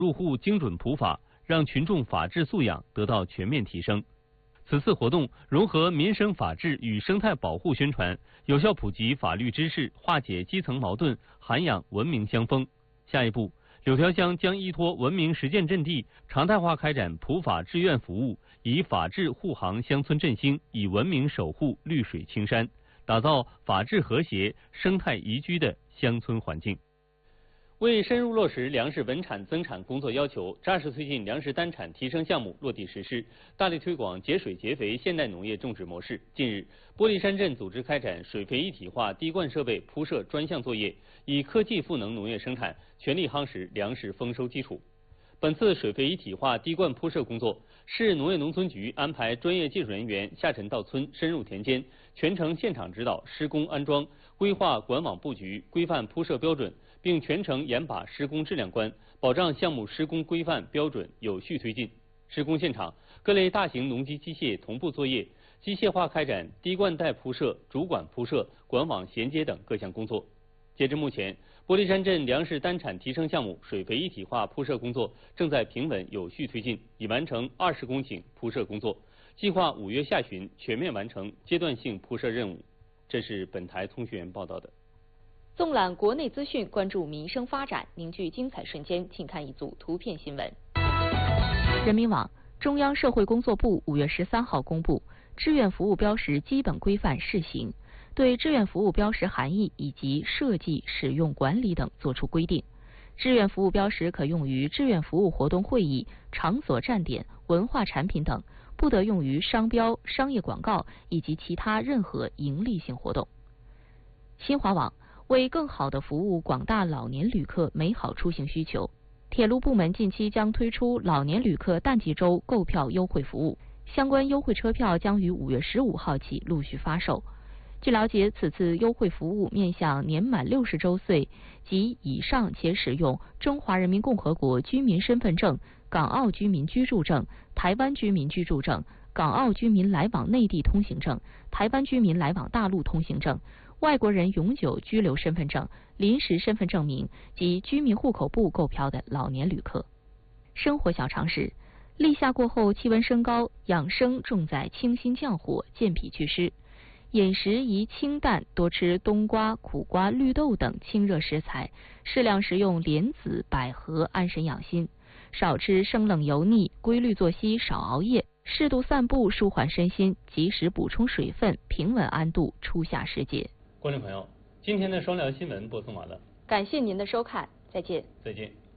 入户精准普法，让群众法治素养得到全面提升。此次活动融合民生法治与生态保护宣传，有效普及法律知识，化解基层矛盾，涵养文明乡风。下一步，柳条乡将依托文明实践阵地，常态化开展普法志愿服务，以法治护航乡村振兴，以文明守护绿水青山，打造法治和谐、生态宜居的乡村环境。为深入落实粮食稳产增产工作要求，扎实推进粮食单产提升项目落地实施，大力推广节水节肥现代农业种植模式。近日，玻璃山镇组织开展水肥一体化滴灌设备铺设专项作业，以科技赋能农业生产，全力夯实粮食丰收基础。本次水肥一体化滴灌铺设工作，市农业农村局安排专业技术人员下沉到村，深入田间，全程现场指导施工安装，规划管网布局，规范铺设标准，并全程严把施工质量关，保障项目施工规范标准有序推进。施工现场，各类大型农机机械同步作业，机械化开展滴灌带铺设、主管铺设、管网衔接等各项工作。截至目前，玻璃山镇粮食单产提升项目水肥一体化铺设工作正在平稳有序推进，已完成20公顷铺设工作，计划5月下旬全面完成阶段性铺设任务。这是本台通讯员报道的。 纵览国内资讯，关注民生发展，凝聚精彩瞬间，请看一组图片新闻。人民网、中央社会工作部5月13号公布志愿服务标识基本规范试行，对志愿服务标识含义以及设计、使用、管理等作出规定。志愿服务标识可用于志愿服务活动会议、场所站点、文化产品等，不得用于商标、商业广告以及其他任何盈利性活动。新华网为更好地服务广大老年旅客美好出行需求，铁路部门近期将推出老年旅客淡季周购票优惠服务，相关优惠车票将于5月15号起陆续发售。据了解，此次优惠服务面向年满60周岁及以上且使用中华人民共和国居民身份证、港澳居民居住证、台湾居民居住证、港澳居民来往内地通行证、台湾居民来往大陆通行证、外国人永久居留身份证、临时身份证明及居民户口簿购票的老年旅客。生活小常识：立夏过后气温升高，养生重在清心降火、健脾祛湿。饮食宜清淡，多吃冬瓜、苦瓜、绿豆等清热食材，适量食用莲子、百合，安神养心。少吃生冷油腻，规律作息，少熬夜，适度散步，舒缓身心，及时补充水分，平稳安度初夏时节。 观众朋友，今天的双聊新闻播送完了， 感谢您的收看，再见。 再见。